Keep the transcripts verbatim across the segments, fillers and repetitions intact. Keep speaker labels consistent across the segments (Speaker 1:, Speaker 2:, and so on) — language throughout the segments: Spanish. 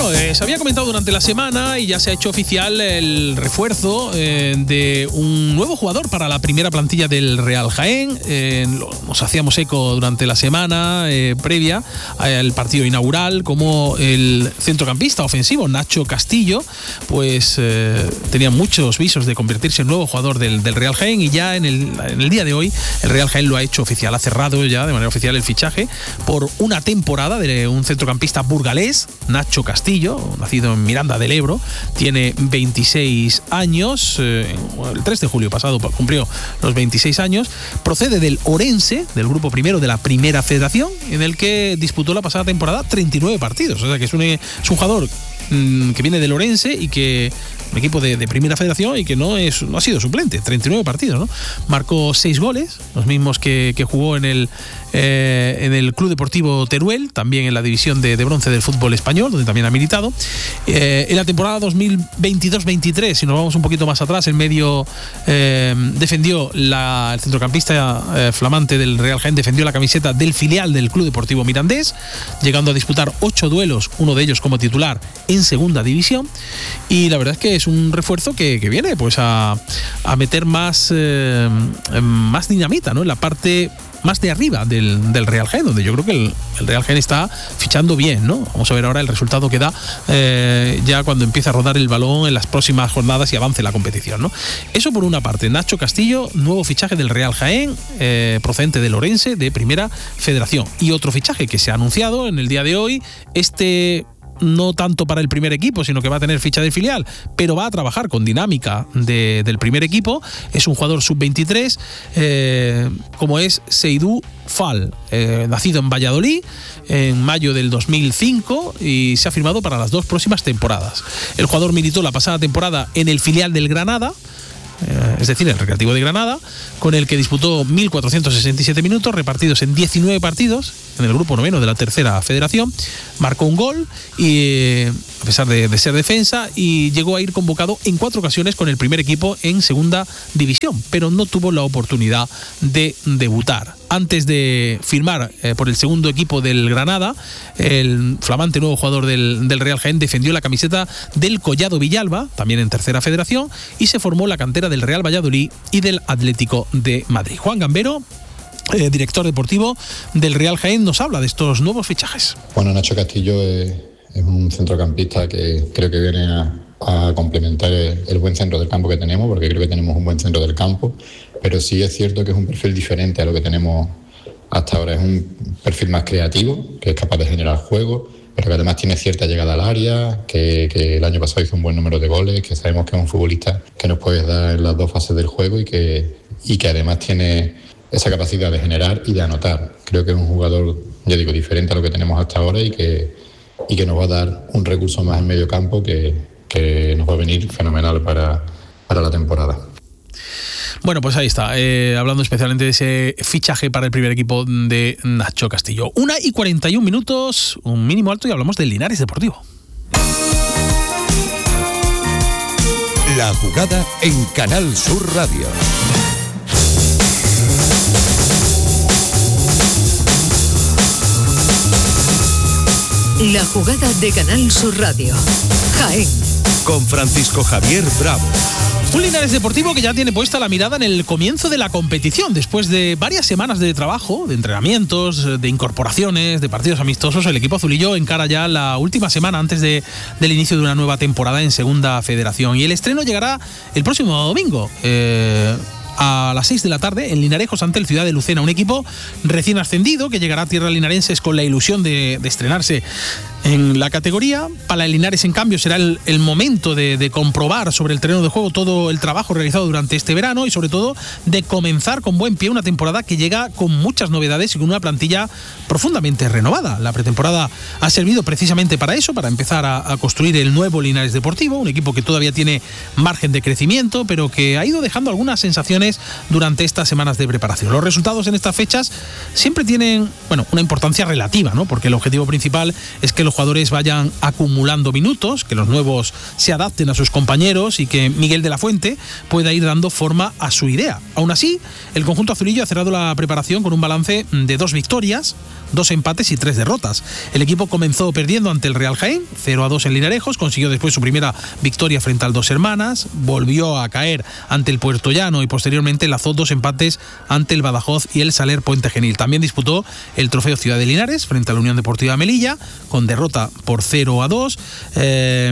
Speaker 1: Bueno, eh, se había comentado durante la semana y ya se ha hecho oficial el refuerzo eh, de un nuevo jugador para la primera plantilla del Real Jaén. Eh, lo, nos hacíamos eco durante la semana eh, previa al partido inaugural, como el centrocampista ofensivo Nacho Castillo pues eh, tenía muchos visos de convertirse en nuevo jugador del, del Real Jaén, y ya en el, en el día de hoy el Real Jaén lo ha hecho oficial, ha cerrado ya de manera oficial el fichaje por una temporada de un centrocampista burgalés, Nacho Castillo, nacido en Miranda del Ebro, tiene veintiséis años, eh, el tres de julio pasado cumplió los veintiséis años, procede del Orense, del grupo primero de la Primera Federación, en el que disputó la pasada temporada treinta y nueve partidos, o sea que es un, es un jugador mmm, que viene del Orense y que un equipo de, de Primera Federación y que no es no ha sido suplente, treinta y nueve partidos, ¿no? Marcó seis goles, los mismos que, que jugó en el eh, en el Club Deportivo Teruel, también en la división de, de bronce del fútbol español, donde también ha militado. Eh, en la temporada dos mil veintidós veintitrés, si nos vamos un poquito más atrás, en medio eh, defendió la, el centrocampista eh, flamante del Real Jaén, defendió la camiseta del filial del Club Deportivo Mirandés, llegando a disputar ocho duelos, uno de ellos como titular en segunda división, y la verdad es que es un refuerzo que, que viene pues a, a meter más, eh, más dinamita, ¿no?, en la parte más de arriba del, del Real Jaén, donde yo creo que el, el Real Jaén está fichando bien, ¿no? Vamos a ver ahora el resultado que da eh, ya cuando empieza a rodar el balón en las próximas jornadas y avance la competición, ¿no? Eso por una parte. Nacho Castillo, nuevo fichaje del Real Jaén, eh, procedente del Orense, de Primera Federación. Y otro fichaje que se ha anunciado en el día de hoy, este no tanto para el primer equipo, sino que va a tener ficha de filial, pero va a trabajar con dinámica de, del primer equipo. Es un jugador sub veintitrés, eh, como es Seydou Fall, eh, nacido en Valladolid en mayo del dos mil cinco y se ha firmado para las dos próximas temporadas. El jugador militó la pasada temporada en el filial del Granada, es decir, el Recreativo de Granada, con el que disputó mil cuatrocientos sesenta y siete minutos repartidos en diecinueve partidos en el grupo noveno de la Tercera Federación. Marcó un gol y, a pesar de, de ser defensa, y llegó a ir convocado en cuatro ocasiones con el primer equipo en segunda división, pero no tuvo la oportunidad de debutar. Antes de firmar eh, por el segundo equipo del Granada, el flamante nuevo jugador del, del Real Jaén defendió la camiseta del Collado Villalba, también en Tercera Federación, y se formó la cantera del Real Valladolid y del Atlético de Madrid. Juan Gambero, eh, director deportivo del Real Jaén, nos habla de estos nuevos fichajes.
Speaker 2: Bueno, Nacho Castillo es, es un centrocampista que creo que viene a, a complementar el, el buen centro del campo que tenemos, porque creo que tenemos un buen centro del campo, pero sí es cierto que es un perfil diferente a lo que tenemos hasta ahora. Es un perfil más creativo, que es capaz de generar juego, pero que además tiene cierta llegada al área, que, que el año pasado hizo un buen número de goles, que sabemos que es un futbolista que nos puede dar en las dos fases del juego y que, y que además tiene esa capacidad de generar y de anotar. Creo que es un jugador, ya digo, diferente a lo que tenemos hasta ahora y que, y que nos va a dar un recurso más en medio campo que, que nos va a venir fenomenal para, para la temporada.
Speaker 1: Bueno, pues ahí está, eh, hablando especialmente de ese fichaje para el primer equipo de Nacho Castillo. Una y cuarenta y un minutos, un mínimo alto, y hablamos del Linares Deportivo.
Speaker 3: La jugada en Canal Sur Radio.
Speaker 4: La jugada de Canal Sur Radio. Jaén.
Speaker 3: Con Francisco Javier Bravo.
Speaker 1: Un Linares Deportivo que ya tiene puesta la mirada en el comienzo de la competición. Después de varias semanas de trabajo, de entrenamientos, de incorporaciones, de partidos amistosos, el equipo azulillo encara ya la última semana antes de, del inicio de una nueva temporada en Segunda Federación. Y el estreno llegará el próximo domingo, eh, a las seis de la tarde, en Linarejos ante el Ciudad de Lucena. Un equipo recién ascendido que llegará a tierras linarenses con la ilusión de, de estrenarse en la categoría. Para el Linares, en cambio, será el, el momento de, de comprobar sobre el terreno de juego todo el trabajo realizado durante este verano y, sobre todo, de comenzar con buen pie una temporada que llega con muchas novedades y con una plantilla profundamente renovada. La pretemporada ha servido precisamente para eso, para empezar a, a construir el nuevo Linares Deportivo, un equipo que todavía tiene margen de crecimiento, pero que ha ido dejando algunas sensaciones durante estas semanas de preparación. Los resultados en estas fechas siempre tienen, bueno, una importancia relativa, ¿no? Porque el objetivo principal es que los jugadores vayan acumulando minutos, que los nuevos se adapten a sus compañeros y que Miguel de la Fuente pueda ir dando forma a su idea. Aún así, el conjunto azulillo ha cerrado la preparación con un balance de dos victorias, dos empates y tres derrotas. El equipo comenzó perdiendo ante el Real Jaén, cero a dos en Linarejos, consiguió después su primera victoria frente al Dos Hermanas, volvió a caer ante el Puertollano y posteriormente lanzó dos empates ante el Badajoz y el Saler Puente Genil. También disputó el trofeo Ciudad de Linares frente a la Unión Deportiva Melilla, con derrota por cero a dos. Eh,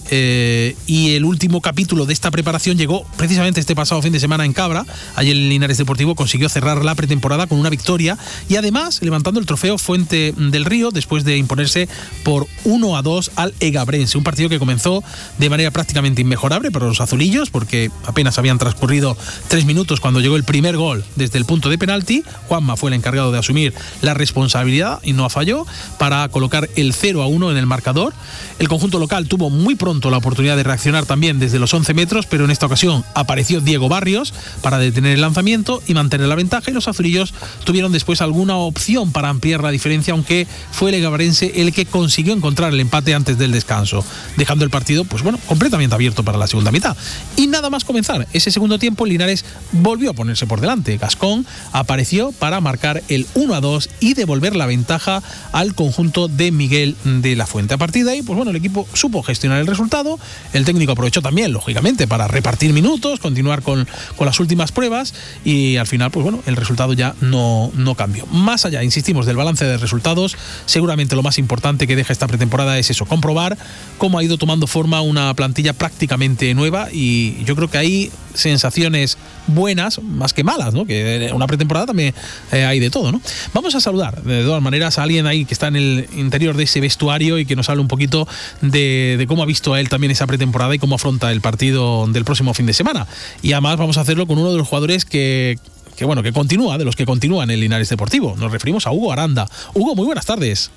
Speaker 1: eh, y el último capítulo de esta preparación llegó precisamente este pasado fin de semana en Cabra. Allí el Linares Deportivo consiguió cerrar la pretemporada con una victoria y además levantando el trofeo Fuente del Río después de imponerse por uno a dos al Egabrense. Un partido que comenzó de manera prácticamente inmejorable para los azulillos porque apenas habían transcurrido tres minutos cuando llegó el primer gol desde el punto de penalti. Juanma fue el encargado de asumir la responsabilidad y no falló para colocar el cero a uno en el marcador. El conjunto local tuvo muy pronto la oportunidad de reaccionar también desde los once metros, pero en esta ocasión apareció Diego Barrios para detener el lanzamiento y mantener la ventaja, y los azulillos tuvieron después alguna opción para ampliar la diferencia, aunque fue el Egabrense el que consiguió encontrar el empate antes del descanso, dejando el partido pues bueno, completamente abierto para la segunda mitad. Y nada más comenzar ese segundo tiempo, Linares volvió a ponerse por delante. Gascón apareció para marcar el uno a dos y devolver la ventaja al conjunto de Miguel de la Fuente. A partir de ahí, pues bueno, el equipo supo gestionar el resultado. El técnico aprovechó también, lógicamente, para repartir minutos, continuar con, con las últimas pruebas, y al final, pues bueno, el resultado ya no, no cambió. Más allá, insistimos, del balance de resultados, seguramente lo más importante que deja esta pretemporada es eso, comprobar cómo ha ido tomando forma una plantilla prácticamente nueva, y yo creo que hay sensaciones buenas más que malas, ¿no? Que en una pretemporada también eh, hay de todo, ¿no? Vamos a saludar de todas maneras a alguien ahí que está en el interior de ese vestuario y que nos hable un poquito de, de cómo ha visto a él también esa pretemporada y cómo afronta el partido del próximo fin de semana. Y además vamos a hacerlo con uno de los jugadores que, que bueno, que continúa, de los que continúan en el Linares Deportivo. Nos referimos a Hugo Aranda. Hugo, muy buenas tardes.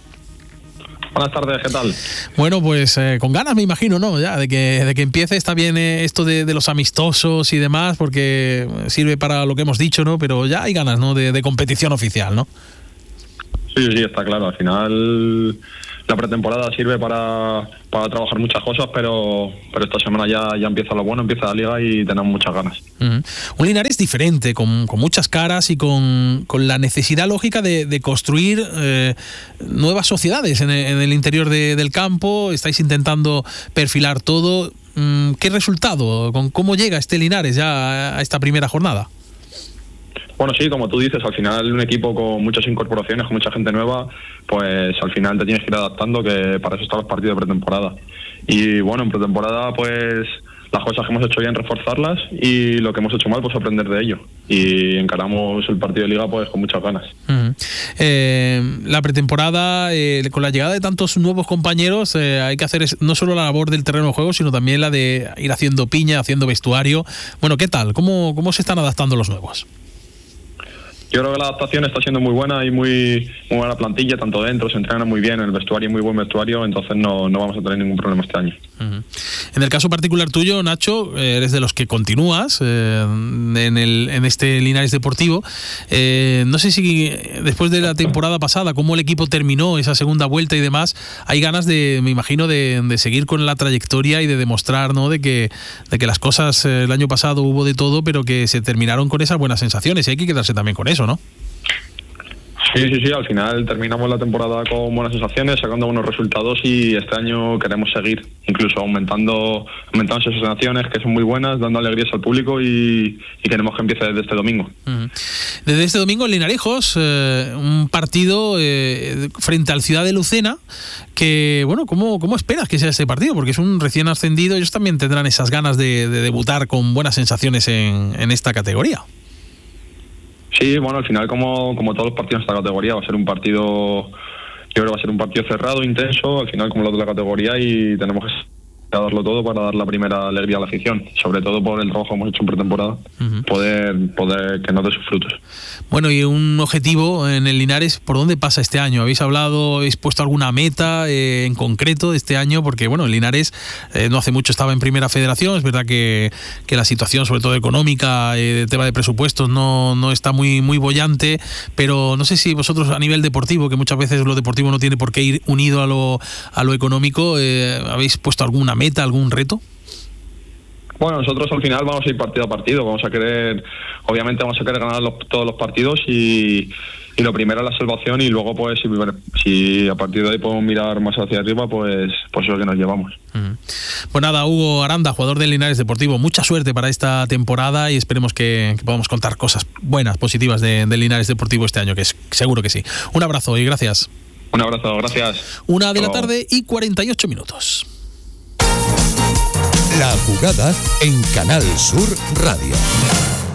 Speaker 5: Buenas tardes, ¿qué tal?
Speaker 1: Bueno, pues eh, con ganas me imagino, ¿no? Ya de que, de que empiece. Está bien eh, esto de, de los amistosos y demás, porque sirve para lo que hemos dicho, ¿no? Pero ya hay ganas, ¿no? De, de competición oficial, ¿no?
Speaker 5: Sí, sí, está claro. Al final la pretemporada sirve para, para trabajar muchas cosas, pero, pero esta semana ya, ya empieza lo bueno, empieza la liga y tenemos muchas ganas.
Speaker 1: Uh-huh. Un Linares diferente, con, con muchas caras y con, con la necesidad lógica de, de construir eh, nuevas sociedades en el, en el interior de, del campo. Estáis intentando perfilar todo. ¿Qué resultado? ¿Con cómo llega este Linares ya a esta primera jornada?
Speaker 5: Bueno, sí, como tú dices, al final un equipo con muchas incorporaciones, con mucha gente nueva, pues al final te tienes que ir adaptando, que para eso están los partidos de pretemporada. Y bueno, en pretemporada pues las cosas que hemos hecho bien reforzarlas y lo que hemos hecho mal pues aprender de ello. Y encaramos el partido de liga pues con muchas ganas.
Speaker 1: Uh-huh. Eh, la pretemporada, eh, con la llegada de tantos nuevos compañeros, eh, hay que hacer no solo la labor del terreno de juego, sino también la de ir haciendo piña, haciendo vestuario. Bueno, ¿qué tal? ¿Cómo, cómo se están adaptando los nuevos?
Speaker 5: Yo creo que la adaptación está siendo muy buena y muy, muy buena plantilla, tanto dentro, se entrena muy bien, el vestuario muy buen vestuario, entonces no, no vamos a tener ningún problema este año.
Speaker 1: Uh-huh. En el caso particular tuyo, Nacho, eres de los que continúas eh, en, el, en este Linares Deportivo. Eh, no sé si después de la temporada pasada, cómo el equipo terminó esa segunda vuelta y demás, hay ganas de, me imagino, de, de seguir con la trayectoria y de demostrar, ¿no?, de que, de que las cosas, eh, el año pasado hubo de todo, pero que se terminaron con esas buenas sensaciones, y hay que quedarse también con eso, ¿no?
Speaker 5: Sí, sí, sí, al final terminamos la temporada con buenas sensaciones, sacando buenos resultados, y este año queremos seguir, incluso aumentando aumentando esas sensaciones que son muy buenas, dando alegrías al público, y, y queremos que empiece desde este domingo. Uh-huh.
Speaker 1: Desde este domingo en Linarejos, eh, un partido eh, frente al Ciudad de Lucena, que, bueno, ¿cómo, ¿cómo esperas que sea ese partido? Porque es un recién ascendido, ellos también tendrán esas ganas de, de debutar con buenas sensaciones en, en esta categoría.
Speaker 5: Sí, bueno, al final como, como todos los partidos de esta categoría va a ser un partido, yo creo que va a ser un partido cerrado, intenso, al final como los de la categoría, y tenemos que darlo todo para dar la primera alegría a la afición, sobre todo por el trabajo que hemos hecho en pretemporada, uh-huh. poder, poder que nos dé sus frutos.
Speaker 1: Bueno, y un objetivo en el Linares, ¿por dónde pasa este año? ¿Habéis hablado, habéis puesto alguna meta eh, en concreto de este año? Porque bueno, el Linares eh, no hace mucho estaba en Primera Federación, es verdad que, que la situación, sobre todo económica, eh, el tema de presupuestos no, no está muy, muy bollante, pero no sé si vosotros a nivel deportivo, que muchas veces lo deportivo no tiene por qué ir unido a lo, a lo económico, eh, ¿habéis puesto alguna meta, algún reto?
Speaker 5: Bueno, nosotros al final vamos a ir partido a partido, vamos a querer, obviamente vamos a querer ganar los, todos los partidos, y, y lo primero es la salvación, y luego pues si, si a partir de ahí podemos mirar más hacia arriba, pues, pues eso es lo que nos llevamos.
Speaker 1: Uh-huh. Pues nada, Hugo Aranda, jugador del Linares Deportivo, mucha suerte para esta temporada y esperemos que, que podamos contar cosas buenas, positivas de, de Linares Deportivo este año, que es, seguro que sí. Un abrazo y gracias.
Speaker 5: Un abrazo, gracias.
Speaker 1: Una de la tarde y cuarenta y ocho minutos.
Speaker 3: La jugada en Canal Sur Radio.